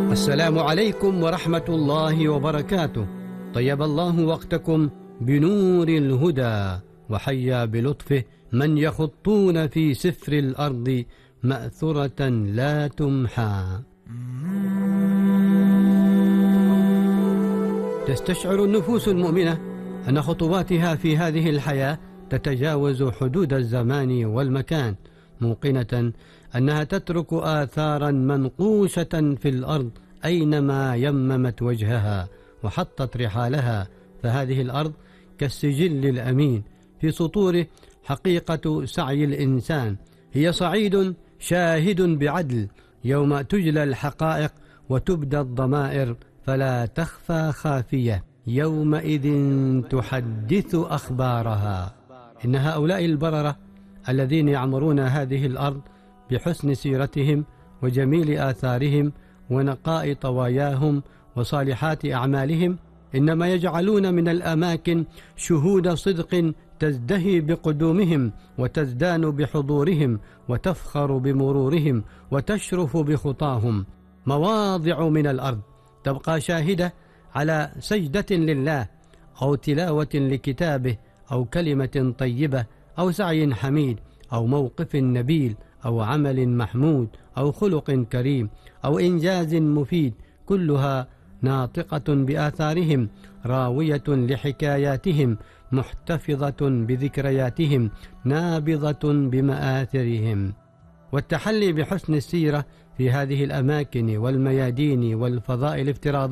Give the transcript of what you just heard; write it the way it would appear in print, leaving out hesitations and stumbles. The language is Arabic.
السلام عليكم ورحمة الله وبركاته. طيب الله وقتكم بنور الهدى، وحيا بلطفه من يخطون في سفر الأرض مأثرة لا تمحى. تستشعر النفوس المؤمنة أن خطواتها في هذه الحياة تتجاوز حدود الزمان والمكان، موقنة أنها تترك آثارا منقوشة في الأرض أينما يممت وجهها وحطت رحالها، فهذه الأرض كالسجل الأمين في سطوره حقيقة سعي الإنسان. هي صعيد شاهد بعدل يوم تجلى الحقائق وتبدى الضمائر، فلا تخفى خافية يومئذ تحدث أخبارها. إن هؤلاء البررة الذين يعمرون هذه الأرض بحسن سيرتهم وجميل آثارهم ونقاء طواياهم وصالحات أعمالهم إنما يجعلون من الأماكن شهود صدق تزدهي بقدومهم وتزدان بحضورهم وتفخر بمرورهم وتشرف بخطاهم. مواضع من الأرض تبقى شاهدة على سجدة لله أو تلاوة لكتابه أو كلمة طيبة أو سعي حميد أو موقف نبيل أو عمل محمود أو خلق كريم أو إنجاز مفيد، كلها ناطقة بآثارهم، راوية لحكاياتهم، محتفظة بذكرياتهم، نابضة بمآثرهم. والتحلي بحسن السيرة في هذه الأماكن والميادين والفضاء الافتراضية